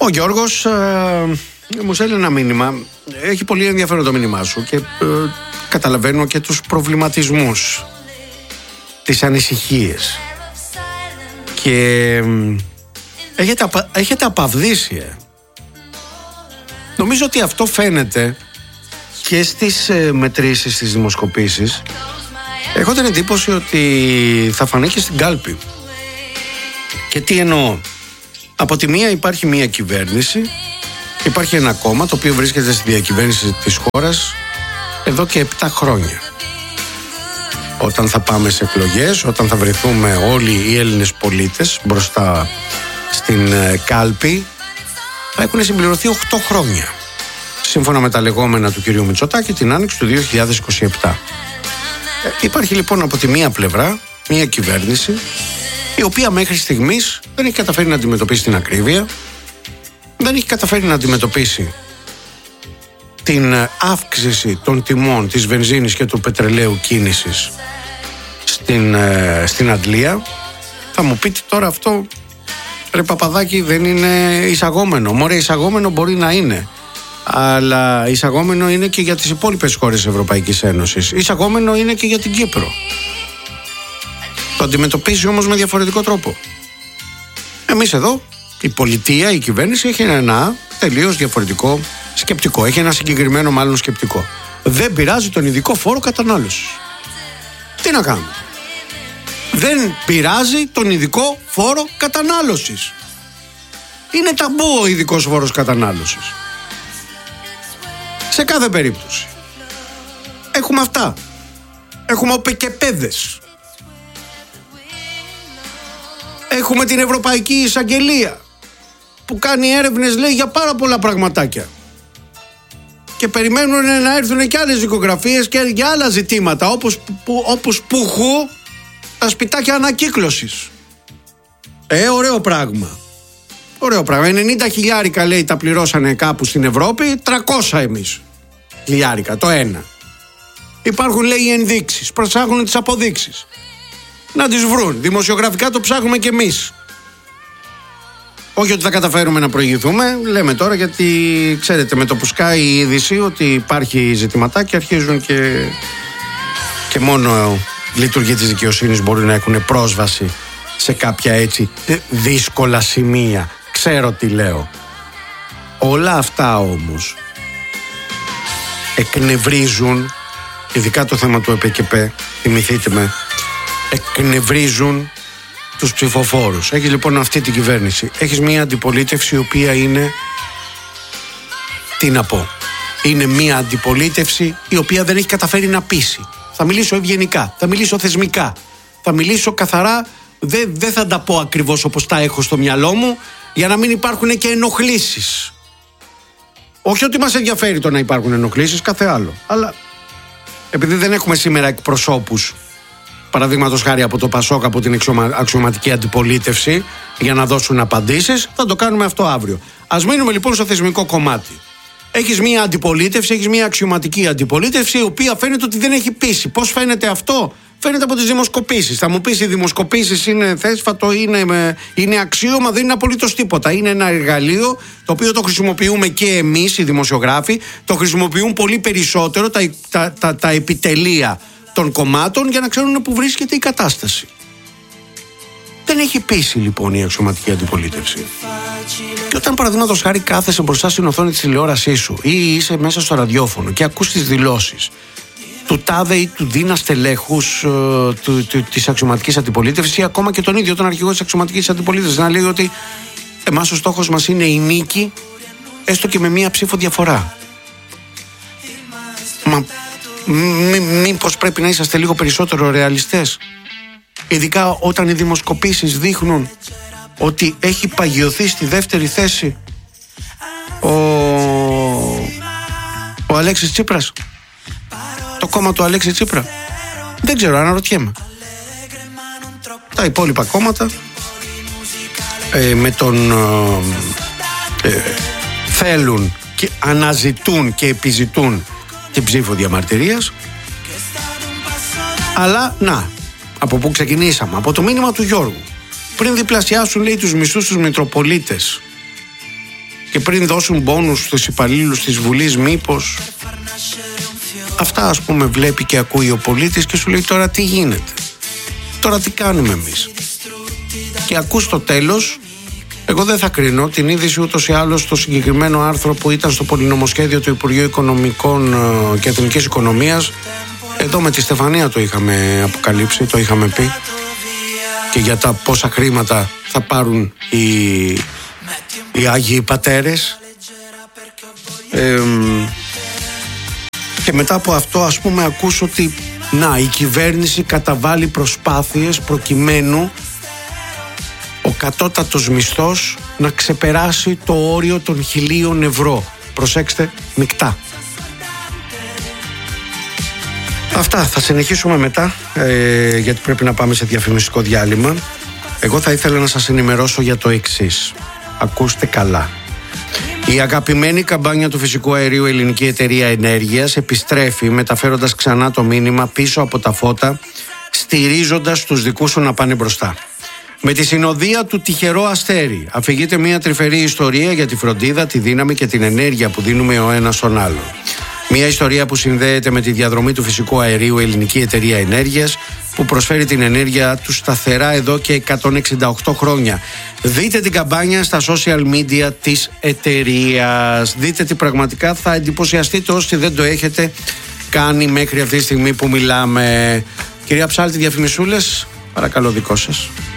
Ο Γιώργος μου στέλνει ένα μήνυμα. Έχει πολύ ενδιαφέρον το μήνυμά σου και καταλαβαίνω και τους προβληματισμούς, τις ανησυχίες. Και έχετε απαυδίσει. Νομίζω ότι αυτό φαίνεται και στις μετρήσεις, στις δημοσκοπήσεις. Έχω την εντύπωση ότι θα φανεί και στην κάλπη. Και τι εννοώ? Από τη μία υπάρχει μία κυβέρνηση, υπάρχει ένα κόμμα το οποίο βρίσκεται στη διακυβέρνηση της χώρας εδώ και 7 χρόνια. Όταν θα πάμε σε εκλογές, όταν θα βρεθούμε όλοι οι Έλληνες πολίτες μπροστά στην κάλπη, θα έχουν συμπληρωθεί 8 χρόνια. Σύμφωνα με τα λεγόμενα του κυρίου Μητσοτάκη την άνοιξη του 2027. Υπάρχει λοιπόν από τη μία πλευρά μία κυβέρνηση η οποία μέχρι στιγμής δεν έχει καταφέρει να αντιμετωπίσει την ακρίβεια, δεν έχει καταφέρει να αντιμετωπίσει την αύξηση των τιμών της βενζίνης και του πετρελαίου κίνησης στην Αντλία. Θα μου πείτε τώρα αυτό, ρε Παπαδάκη, δεν είναι εισαγόμενο? Μωρέ, εισαγόμενο μπορεί να είναι, αλλά εισαγόμενο είναι και για τις υπόλοιπες χώρες της Ευρωπαϊκής Ένωσης. Εισαγόμενο είναι και για την Κύπρο. Το αντιμετωπίζει όμως με διαφορετικό τρόπο. Εμείς εδώ, η πολιτεία, η κυβέρνηση έχει ένα τελείως διαφορετικό σκεπτικό. Έχει ένα συγκεκριμένο μάλλον σκεπτικό. Δεν πειράζει τον ειδικό φόρο κατανάλωσης. Τι να κάνουμε? Δεν πειράζει τον ειδικό φόρο κατανάλωσης. Είναι ταμπού ο ειδικός φόρος κατανάλωσης. Σε κάθε περίπτωση. Έχουμε αυτά. Έχουμε οπεκεπέδες. Έχουμε την Ευρωπαϊκή Εισαγγελία που κάνει έρευνες, λέει, για πάρα πολλά πραγματάκια. Και περιμένουν να έρθουν και άλλες δικογραφίες και για άλλα ζητήματα, όπως πουχού τα σπιτάκια ανακύκλωσης. Ωραίο πράγμα. Ωραίο πράγμα. 90 χιλιάρικα, λέει, τα πληρώσανε κάπου στην Ευρώπη, 300 εμείς χιλιάρικα το ένα. Υπάρχουν, λέει, οι ενδείξεις, ψάχνουν τις αποδείξεις. Να τις βρουν. Δημοσιογραφικά το ψάχνουμε κι εμείς. Όχι ότι θα καταφέρουμε να προηγηθούμε, λέμε τώρα, γιατί ξέρετε, με το που σκάει η είδηση ότι υπάρχει ζητηματάκι, αρχίζουν και μόνο λειτουργοί της δικαιοσύνης μπορεί να έχουν πρόσβαση σε κάποια έτσι δύσκολα σημεία. Ξέρω τι λέω. Όλα αυτά όμως εκνευρίζουν, ειδικά το θέμα του ΕΠΚ, θυμηθείτε με, εκνευρίζουν τους ψηφοφόρους. Έχεις λοιπόν αυτή την κυβέρνηση. Έχεις μια αντιπολίτευση η οποία είναι, τι να πω, είναι μια αντιπολίτευση η οποία δεν έχει καταφέρει να πείσει. Θα μιλήσω ευγενικά, θα μιλήσω θεσμικά, θα μιλήσω καθαρά, δεν θα τα πω ακριβώς όπως τα έχω στο μυαλό μου, για να μην υπάρχουν και ενοχλήσεις. Όχι ότι μας ενδιαφέρει το να υπάρχουν ενοχλήσεις, κάθε άλλο, αλλά επειδή δεν έχουμε σήμερα εκπροσώπους, παραδείγματος χάρη από το ΠΑΣΟΚ, από την αξιωματική αντιπολίτευση, για να δώσουν απαντήσεις, θα το κάνουμε αυτό αύριο. Ας μείνουμε λοιπόν στο θεσμικό κομμάτι. Έχεις μία αντιπολίτευση, έχεις μία αξιωματική αντιπολίτευση, η οποία φαίνεται ότι δεν έχει πείσει. Πώς φαίνεται αυτό? Φαίνεται από τις δημοσκοπήσεις. Θα μου πεις, οι δημοσκοπήσεις είναι θέσφατο, είναι αξίωμα, δεν είναι απολύτως τίποτα. Είναι ένα εργαλείο το οποίο το χρησιμοποιούμε και εμείς οι δημοσιογράφοι, το χρησιμοποιούν πολύ περισσότερο τα επιτελεία των κομμάτων για να ξέρουν πού βρίσκεται η κατάσταση. Δεν έχει πείσει λοιπόν η αξιωματική αντιπολίτευση. Και όταν παραδείγματος χάρη κάθεσαι μπροστά στην οθόνη της τηλεόρασής σου ή είσαι μέσα στο ραδιόφωνο και ακούς τις δηλώσεις του τάδε ή του δίνα στελέχους της αξιωματικής αντιπολίτευσης ή ακόμα και τον ίδιο τον αρχηγό της αξιωματικής αντιπολίτευσης να λέει ότι εμάς ο στόχος μας είναι η νίκη, έστω και με μία ψήφο διαφορά. Μα μήπως πρέπει να είσαστε λίγο περισσότερο ρεαλιστές? Ειδικά όταν οι δημοσκοπήσεις δείχνουν ότι έχει παγιωθεί στη δεύτερη θέση ο Αλέξης Τσίπρας, το κόμμα του Αλέξη Τσίπρα. Δεν ξέρω, αναρωτιέμαι. Τα υπόλοιπα κόμματα με τον θέλουν και αναζητούν και επιζητούν την ψήφο διαμαρτυρίας. Αλλά να, από πού ξεκινήσαμε? Από το μήνυμα του Γιώργου. Πριν διπλασιάσουν, λέει, τους μισθούς στους Μητροπολίτες και πριν δώσουν μπόνους στους υπαλλήλους της Βουλής, μήπως? Αυτά ας πούμε βλέπει και ακούει ο πολίτης και σου λέει τώρα τι γίνεται, τώρα τι κάνουμε εμείς. Και ακούς στο τέλος, εγώ δεν θα κρίνω την είδηση ούτως ή άλλως στο συγκεκριμένο άρθρο που ήταν στο πολυνομοσχέδιο του Υπουργείου Οικονομικών και Εθνικής Οικονομίας. Εδώ με τη Στεφανία το είχαμε αποκαλύψει, το είχαμε πει, και για τα πόσα χρήματα θα πάρουν οι Άγιοι Πατέρες. Και μετά από αυτό ας πούμε ακούς ότι η κυβέρνηση καταβάλει προσπάθειες προκειμένου ο κατώτατος μισθός να ξεπεράσει το όριο των 1.000 ευρώ. Προσέξτε, μεικτά. Αυτά, θα συνεχίσουμε μετά, γιατί πρέπει να πάμε σε διαφημιστικό διάλειμμα. Εγώ θα ήθελα να σας ενημερώσω για το εξής. Ακούστε καλά. Η αγαπημένη καμπάνια του φυσικού αερίου Ελληνική Εταιρεία Ενέργειας επιστρέφει μεταφέροντας ξανά το μήνυμα πίσω από τα φώτα, στηρίζοντας τους δικούς σου να πάνε μπροστά. Με τη συνοδεία του τυχερό αστέρι αφηγείται μια τρυφερή ιστορία για τη φροντίδα, τη δύναμη και την ενέργεια που δίνουμε ο ένας στον άλλο. Μια ιστορία που συνδέεται με τη διαδρομή του φυσικού αερίου Ελληνική Εταιρεία Ενέργειας, που προσφέρει την ενέργεια του σταθερά εδώ και 168 χρόνια. Δείτε την καμπάνια στα social media της εταιρείας. Δείτε τι πραγματικά θα εντυπωσιαστείτε όσοι δεν το έχετε κάνει μέχρι αυτή τη στιγμή που μιλάμε. Κυρία Ψάλτη, διαφημισούλες, παρακαλώ, δικό σας.